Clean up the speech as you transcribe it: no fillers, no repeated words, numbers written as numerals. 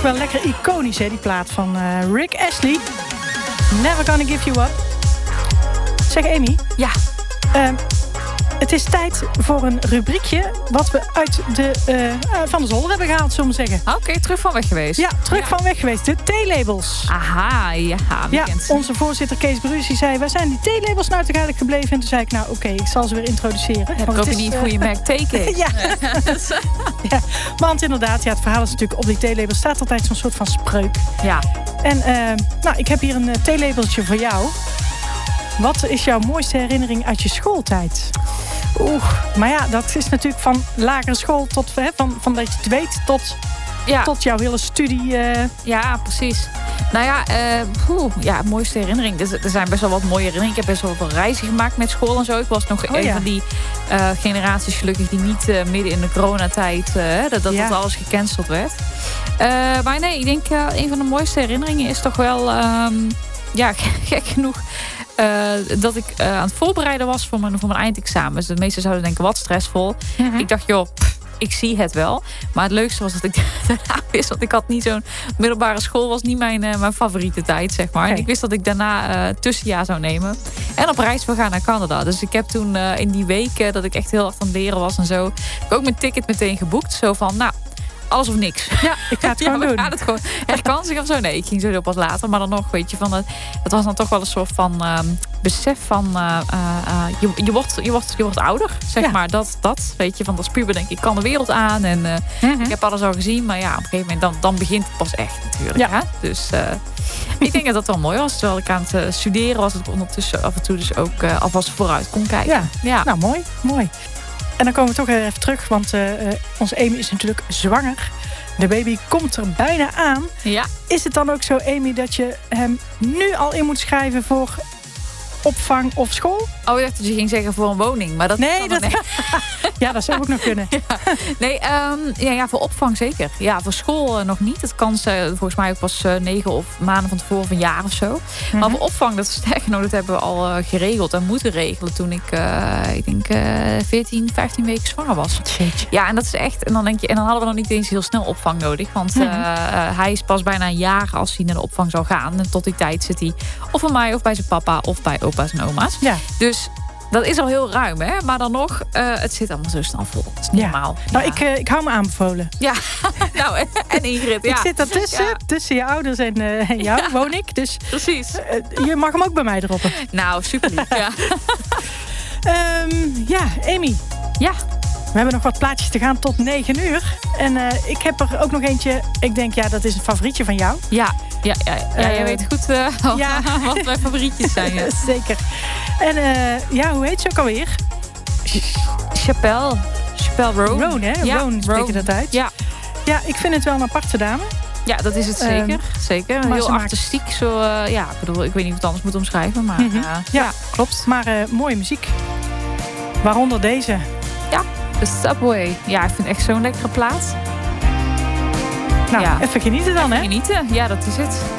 wel lekker iconisch, hè, die plaat van Rick Astley. Never Gonna Give You Up. Zeg Amy. Ja. Het is tijd voor een rubriekje wat we uit van de zolder hebben gehaald, zullen we zeggen. Oké, terug van weg geweest. Ja, terug van weg geweest. De theelabels. Aha, ja. Onze voorzitter Kees Bruus die zei, waar zijn die theelabels nou toch eigenlijk gebleven? En toen zei ik, nou oké, ik zal ze weer introduceren. Heb ik ook niet een goede merk teken. Ja. Ja. Want inderdaad, het verhaal is natuurlijk, op die theelabels staat altijd zo'n soort van spreuk. Ja. En ik heb hier een theelabeltje voor jou. Wat is jouw mooiste herinnering uit je schooltijd? Maar ja, dat is natuurlijk van lagere school tot van dat je het weet tot jouw hele studie. Ja, precies. Nou ja, mooiste herinnering. Er zijn best wel wat mooie herinneringen. Ik heb best wel wat reizen gemaakt met school en zo. Ik was nog een van die generaties gelukkig die niet midden in de coronatijd dat alles gecanceld werd. Maar nee, ik denk een van de mooiste herinneringen is toch wel gek genoeg. Dat ik aan het voorbereiden was voor mijn eindexamens. De meesten zouden denken, wat stressvol. Mm-hmm. Ik dacht, joh, ik zie het wel. Maar het leukste was dat ik daarna wist, want ik had niet zo'n middelbare school, was niet mijn favoriete tijd, zeg maar. Okay. En ik wist dat ik daarna tussenjaar zou nemen. En op reis wil gaan naar Canada. Dus ik heb toen in die weken dat ik echt heel erg aan het leren was en zo, heb ik ook mijn ticket meteen geboekt. Zo van, alles of niks. Ja, ik ga het gewoon doen. Gaat het gewoon herkansing of zo? Nee, ik ging sowieso pas later. Maar dan nog, weet je, het was dan toch wel een soort van besef van je wordt ouder, zeg maar. Dat, weet je, van als puber denk ik kan de wereld aan. En ik heb alles al gezien. Maar ja, op een gegeven moment dan begint het pas echt natuurlijk. Ja. Hè? Dus ik denk dat dat wel mooi was. Terwijl ik aan het studeren was, het ondertussen af en toe dus ook alvast vooruit kon kijken. Ja. Nou, mooi. En dan komen we toch even terug, want onze Amy is natuurlijk zwanger. De baby komt er bijna aan. Ja. Is het dan ook zo, Amy, dat je hem nu al in moet schrijven voor opvang of school? Oh, ik dacht dat je ging zeggen voor een woning. Maar dat nee. Ja, dat zou ook nog kunnen. Nee, voor opvang zeker. Ja, voor school nog niet. Het kan volgens mij ook pas 9 of maanden van tevoren of een jaar of zo. Mm-hmm. Maar voor opvang, dat is sterker nog, dat hebben we al geregeld en moeten regelen toen ik denk 14, 15 weken zwanger was. Jeetje. Ja, en dat is echt. En dan denk je, en dan hadden we nog niet eens heel snel opvang nodig. Want hij is pas bijna een jaar als hij naar de opvang zou gaan. En tot die tijd zit hij of bij mij of bij zijn papa of bij opa's en oma's. Ja. Dus dat is al heel ruim, hè? Maar dan nog, het zit allemaal zo snel vol. Dat is niet normaal. Nou, ik hou me aanbevolen. Ja, nou, en Ingrid, ja. Ik zit daartussen, tussen je ouders en jou, woon ik. Dus precies. Je mag hem ook bij mij droppen. Nou, super lief, ja. Amy. Ja. We hebben nog wat plaatjes te gaan tot 9 uur. En ik heb er ook nog eentje. Ik denk, dat is een favorietje van jou. Ja, jij weet goed wat mijn favorietjes zijn. Ja. Zeker. En hoe heet ze ook alweer? Chappelle Roan. Roan, hè? Ja, Roan spreek je dat uit. Ja. Ja, ik vind het wel een aparte dame. Ja, dat is het zeker. Zeker. Heel artistiek. Zo, ik bedoel, ik weet niet hoe het anders moet omschrijven. Maar ja, klopt. Maar mooie muziek. Waaronder deze. Ja, The Subway. Ja, ik vind het echt zo'n lekkere plaat. Nou, even genieten dan, hè? Genieten, ja, dat is het.